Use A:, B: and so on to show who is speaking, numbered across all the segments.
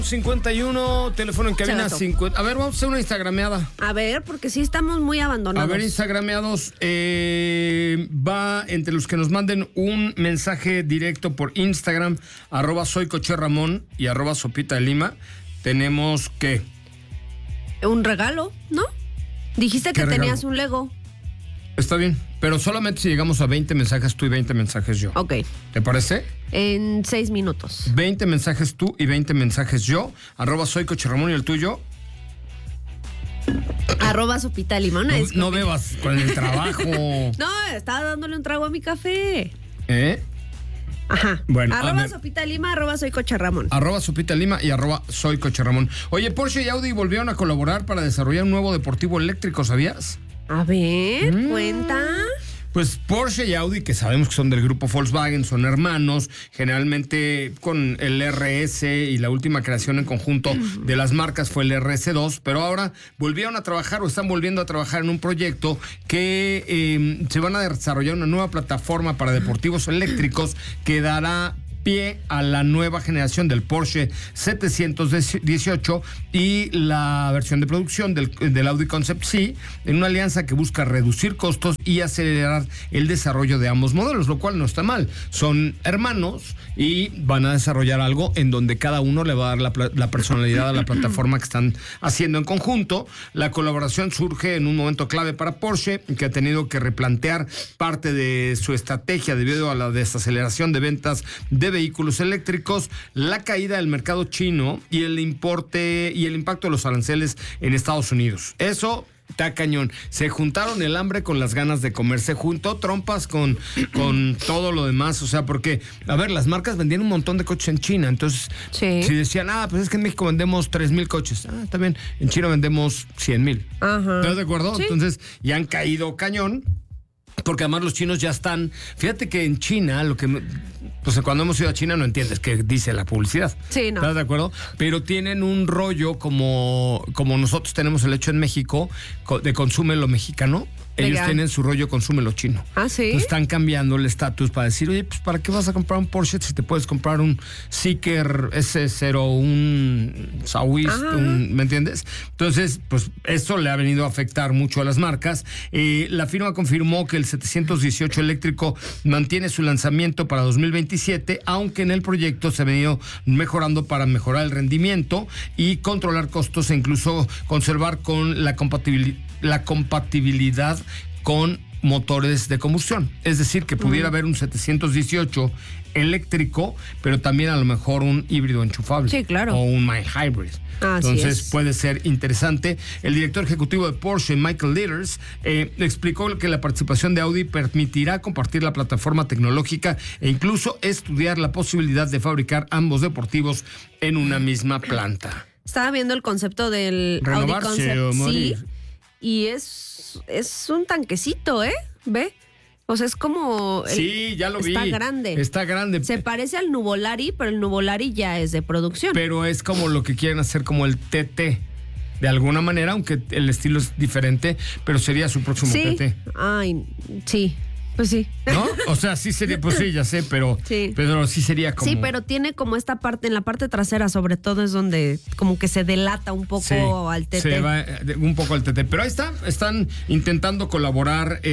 A: 51, teléfono en cabina 50. A ver, vamos a hacer una instagrameada.
B: A ver, porque sí estamos muy abandonados.
A: A ver, instagrameados, va entre los que nos manden un mensaje directo por Instagram, @soycocherramón y @sopita de Lima. Tenemos que...
B: Un regalo, ¿no? Dijiste que tenías un Lego.
A: Está bien, pero solamente si llegamos a 20 mensajes tú y 20 mensajes yo.
B: Ok.
A: ¿Te parece?
B: En 6 minutos.
A: 20 mensajes tú y 20 mensajes yo. @soycocherramón y el tuyo.
B: @sopita de Lima.
A: No bebas con el trabajo.
B: No, estaba dándole un trago a mi café.
A: Ajá.
B: Bueno, @sopita de Lima, @soycocherramón.
A: @sopita de Lima y @soycocherramón. Oye, Porsche y Audi volvieron a colaborar para desarrollar un nuevo deportivo eléctrico, ¿sabías?
B: A ver, cuenta.
A: Pues Porsche y Audi, que sabemos que son del grupo Volkswagen, son hermanos, generalmente con el RS y la última creación en conjunto de las marcas fue el RS2, pero ahora volvieron a trabajar o están volviendo a trabajar en un proyecto que se van a desarrollar una nueva plataforma para deportivos eléctricos que dará pie a la nueva generación del Porsche 718 y la versión de producción del Audi Concept C, en una alianza que busca reducir costos y acelerar el desarrollo de ambos modelos, lo cual no está mal. Son hermanos y van a desarrollar algo en donde cada uno le va a dar la personalidad a la plataforma que están haciendo en conjunto. La colaboración surge en un momento clave para Porsche, que ha tenido que replantear parte de su estrategia debido a la desaceleración de ventas de vehículos eléctricos, la caída del mercado chino y el importe y el impacto de los aranceles en Estados Unidos. Eso está cañón. Se juntaron el hambre con las ganas de comer. Se juntó trompas con todo lo demás. O sea, porque, a ver, las marcas vendían un montón de coches en China. Entonces, si decían, pues es que en México vendemos 3,000 coches. Está bien. En China vendemos 100,000. ¿Estás de acuerdo? Sí. Entonces, ya han caído cañón. Porque además los chinos ya están... Fíjate que en China, pues cuando hemos ido a China no entiendes qué dice la publicidad.
B: Sí, no.
A: ¿Estás de acuerdo? Pero tienen un rollo como nosotros tenemos el hecho en México de consume lo mexicano. Ellos tienen su rollo consume lo chino.
B: Ah, sí.
A: Entonces están cambiando el estatus para decir, oye, pues ¿para qué vas a comprar un Porsche si te puedes comprar un Seeker S0, un Sauis, ¿me entiendes? Entonces, pues eso le ha venido a afectar mucho a las marcas. La firma confirmó que el 718 eléctrico mantiene su lanzamiento para 2027, aunque en el proyecto se ha venido mejorando para mejorar el rendimiento y controlar costos e incluso conservar con la compatibilidad con motores de combustión. Es decir, que pudiera haber un 718 eléctrico, pero también a lo mejor un híbrido enchufable.
B: Sí, claro.
A: O un mild hybrid. Entonces puede ser interesante. El director ejecutivo de Porsche, Michael Leaders, explicó que la participación de Audi permitirá compartir la plataforma tecnológica e incluso estudiar la posibilidad de fabricar ambos deportivos en una misma planta.
B: Estaba viendo el concepto del Audi Concept C. Y es un tanquecito, ¿Ve? O sea, es como...
A: Sí, ya lo vi. Está grande.
B: Se parece al Nuvolari, pero el Nuvolari ya es de producción.
A: Pero es como lo que quieren hacer como el TT. De alguna manera, aunque el estilo es diferente, pero sería su próximo TT.
B: Ay, sí. Pues sí.
A: ¿No? O sea, sí sería, pues sí, ya sé, pero sí sería como...
B: Sí, pero tiene como esta parte, en la parte trasera sobre todo es donde como que se delata un poco al TT.
A: Se va un poco al TT, pero ahí está, están intentando colaborar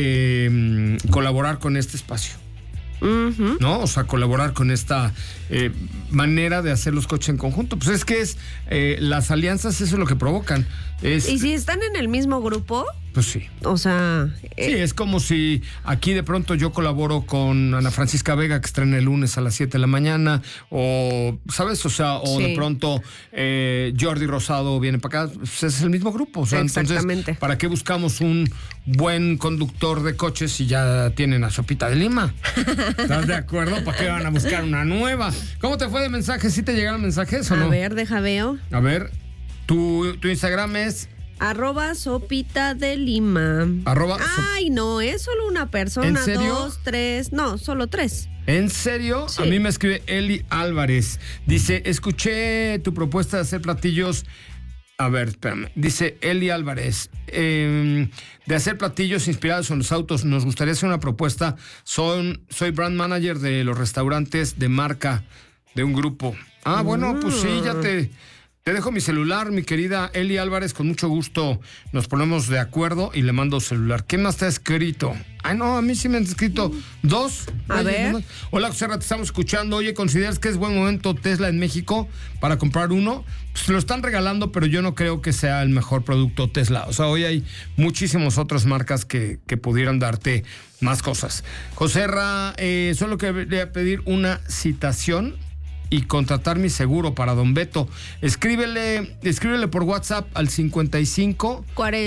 A: con este espacio. ¿No? O sea, colaborar con esta manera de hacer los coches en conjunto. Pues es que las alianzas, eso es lo que provocan.
B: Y si están en el mismo grupo...
A: Pues sí.
B: O sea...
A: Sí, es como si aquí de pronto yo colaboro con Ana Francisca Vega, que estrena el lunes a las 7 de la mañana, o, ¿sabes? O sea, de pronto Jordi Rosado viene para acá, pues es el mismo grupo. O sea, entonces, ¿para qué buscamos un buen conductor de coches si ya tienen a Sopita de Lima? ¿Estás de acuerdo? ¿Para qué van a buscar una nueva? ¿Cómo te fue de mensajes? ¿Sí te llegaron mensajes o no?
B: A ver, deja veo.
A: A ver, tu Instagram es...
B: @sopita de Lima. Ay, no, es solo una persona.
A: ¿En serio?
B: 2, 3, no, solo 3.
A: ¿En serio? Sí. A mí me escribe Eli Álvarez. Dice, escuché tu propuesta de hacer platillos. A ver, espérame. Dice Eli Álvarez, de hacer platillos inspirados en los autos. Nos gustaría hacer una propuesta. Soy brand manager de los restaurantes de marca de un grupo. Bueno, pues sí, Te dejo mi celular, mi querida Eli Álvarez, con mucho gusto nos ponemos de acuerdo y le mando celular. ¿Qué más te ha escrito? Ay, no, a mí sí me han escrito 2.
B: A ver.
A: No. Hola, José, te estamos escuchando. Oye, ¿consideras que es buen momento Tesla en México para comprar uno? Pues lo están regalando, pero yo no creo que sea el mejor producto Tesla. O sea, hoy hay muchísimas otras marcas que pudieran darte más cosas. José, solo quería pedir una citación y contratar mi seguro para Don Beto. Escríbele por WhatsApp al 55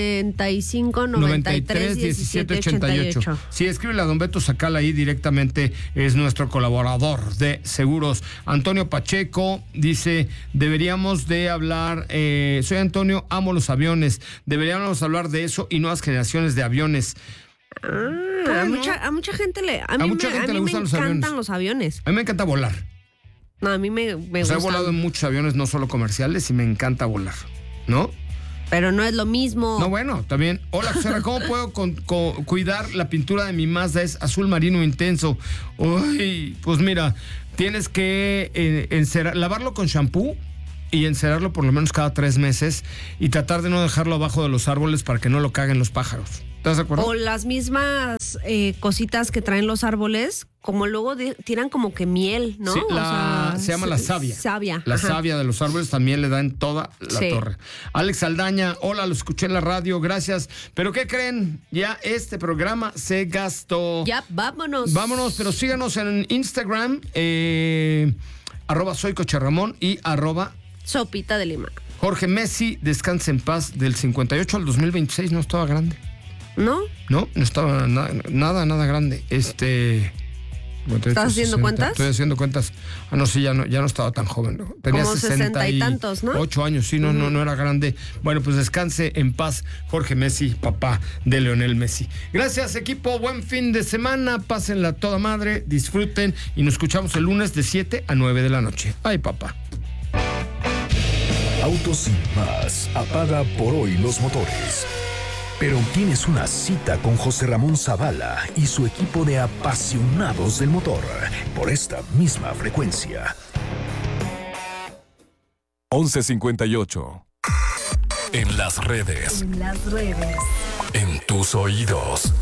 B: 45 93 17 88.
A: Sí, escríbele a Don Beto, sacala ahí directamente, es nuestro colaborador de seguros. Antonio Pacheco dice, deberíamos de hablar, soy Antonio, amo los aviones, deberíamos hablar de eso y nuevas generaciones de aviones.
B: Bueno, a mucha gente le gustan los aviones.
A: A mí me encanta volar.
B: No, a mí me gusta.
A: He volado en muchos aviones, no solo comerciales, y me encanta volar, ¿no?
B: Pero no es lo mismo.
A: No, bueno, también. Hola, José, ¿cómo puedo cuidar la pintura de mi Mazda? Es azul marino intenso. Uy, pues mira, tienes que lavarlo con shampoo y encerarlo por lo menos cada 3 meses y tratar de no dejarlo abajo de los árboles para que no lo caguen los pájaros. ¿Estás de acuerdo?
B: O las mismas cositas que traen los árboles, como luego tiran como que miel, ¿no?
A: Sí, se llama la savia. La savia de los árboles también le da en toda la torre. Alex Aldaña, hola, lo escuché en la radio, gracias. ¿Pero qué creen? Ya este programa se gastó.
B: Ya, vámonos.
A: Vámonos, pero síganos en Instagram, @soycocherramón y
B: @Sopita de Lima.
A: Jorge Messi, descansa en paz, del 58 al 2026, no estaba grande.
B: ¿No?
A: No estaba nada grande.
B: ¿Estás haciendo cuentas?
A: Estoy haciendo cuentas. No, sí, ya no estaba tan joven, ¿no? Tenía
B: como 60 y tantos, ¿no?
A: 8 años, sí, no era grande. Bueno, pues descanse en paz, Jorge Messi, papá de Lionel Messi. Gracias, equipo, buen fin de semana, pásenla toda madre, disfruten y nos escuchamos el lunes de 7 a 9 de la noche. Ay, papá.
C: Autos sin más, apaga por hoy los motores. Pero tienes una cita con José Ramón Zavala y su equipo de apasionados del motor por esta misma frecuencia. 11:58. En las redes. En tus oídos.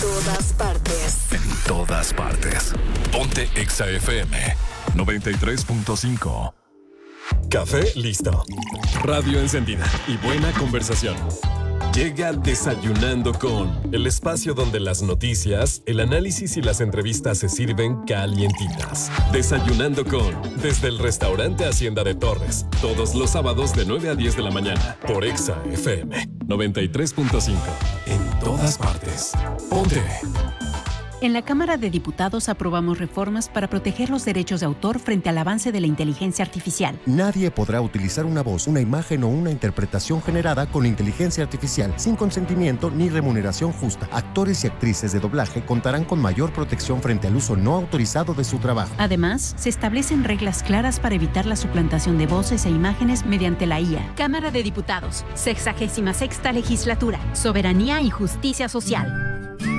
C: En todas partes. Ponte Exa FM 93.5.
D: Café listo. Radio encendida y buena conversación. Llega Desayunando con, el espacio donde las noticias, el análisis y las entrevistas se sirven calientitas. Desayunando con, desde el restaurante Hacienda de Torres, todos los sábados de 9 a 10 de la mañana, por Exa FM 93.5. En todas partes. Ponte.
E: En la Cámara de Diputados aprobamos reformas para proteger los derechos de autor frente al avance de la inteligencia artificial.
F: Nadie podrá utilizar una voz, una imagen o una interpretación generada con inteligencia artificial sin consentimiento ni remuneración justa. Actores y actrices de doblaje contarán con mayor protección frente al uso no autorizado de su trabajo.
E: Además, se establecen reglas claras para evitar la suplantación de voces e imágenes mediante la IA. Cámara de Diputados, 66ª Legislatura, Soberanía y Justicia Social.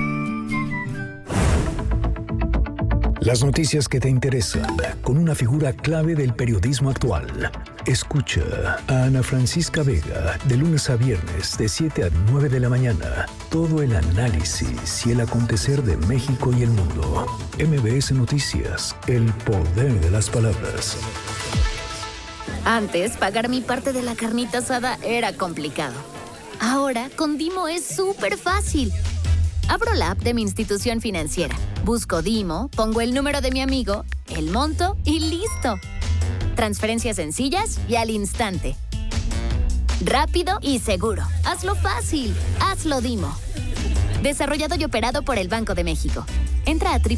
C: Las noticias que te interesan, con una figura clave del periodismo actual. Escucha a Ana Francisca Vega de lunes a viernes de 7 a 9 de la mañana. Todo el análisis y el acontecer de México y el mundo. MBS Noticias, el poder de las palabras.
G: Antes, pagar mi parte de la carnita asada era complicado. Ahora, con Dimo es súper fácil. Abro la app de mi institución financiera, busco Dimo, pongo el número de mi amigo, el monto y ¡listo! Transferencias sencillas y al instante. Rápido y seguro. Hazlo fácil. Hazlo Dimo. Desarrollado y operado por el Banco de México. Entra a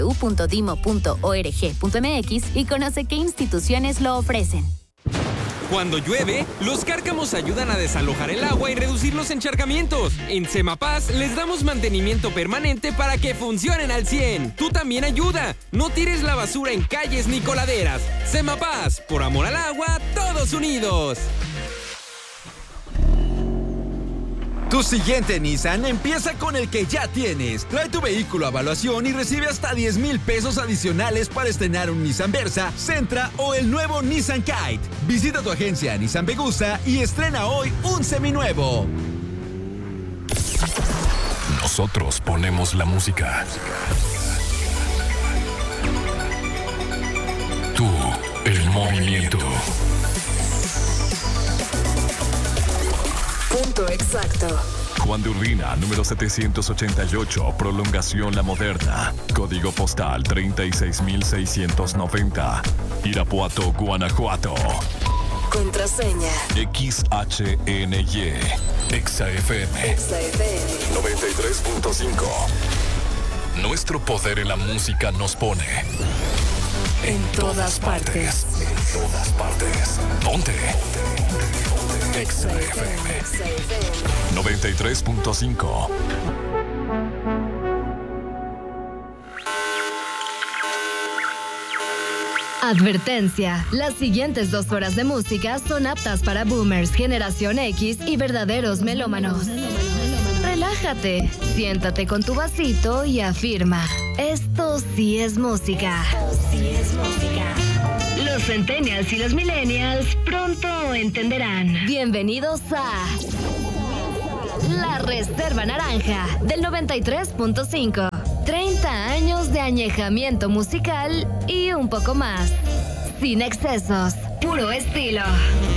G: www.dimo.org.mx y conoce qué instituciones lo ofrecen.
H: Cuando llueve, los cárcamos ayudan a desalojar el agua y reducir los encharcamientos. En Semapaz les damos mantenimiento permanente para que funcionen al 100. Tú también ayuda. No tires la basura en calles ni coladeras. Semapaz, por amor al agua, todos unidos.
I: Tu siguiente Nissan empieza con el que ya tienes. Trae tu vehículo a evaluación y recibe hasta 10,000 pesos adicionales para estrenar un Nissan Versa, Sentra o el nuevo Nissan Kite. Visita tu agencia Nissan Vegusta y estrena hoy un seminuevo.
D: Nosotros ponemos la música. Tú, el movimiento.
J: Punto exacto.
D: Juan de Urbina, número 788, Prolongación La Moderna. Código postal 36690. Irapuato, Guanajuato.
J: Contraseña.
D: XHNY. XFM. 93.5. Nuestro poder en la música nos pone
J: en todas partes.
D: En todas partes. Ponte. XFM 93.5.
K: Advertencia: las siguientes 2 horas de música son aptas para boomers, generación X y verdaderos melómanos. Relájate, siéntate con tu vasito y afirma: esto sí es música. Los centennials y los millennials pronto entenderán. Bienvenidos a La Reserva Naranja del 93.5. 30 años de añejamiento musical y un poco más. Sin excesos, puro estilo.